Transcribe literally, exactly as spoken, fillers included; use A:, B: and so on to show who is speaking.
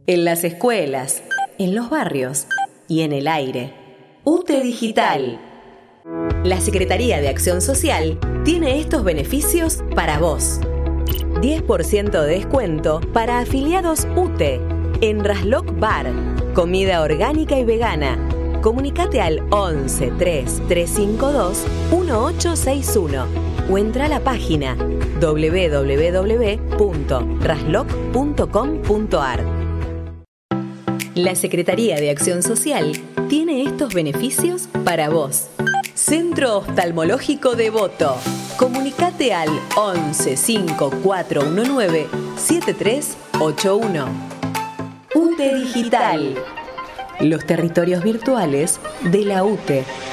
A: en las escuelas, en los barrios y en el aire. U T E Digital. La Secretaría de Acción Social tiene estos beneficios para vos. diez por ciento de descuento para afiliados U T E en Rasloc Bar, comida orgánica y vegana. Comunicate al once, tres, trescientos cincuenta y dos, dieciocho sesenta y uno o entra a la página doble u doble u doble u punto rasloc punto com punto a r. La Secretaría de Acción Social tiene estos beneficios para vos. Centro Oftalmológico Devoto. Comunicate al once, cinco, cuatro uno nueve, siete tres ocho uno. U T E Digital. Los territorios virtuales de la U T E.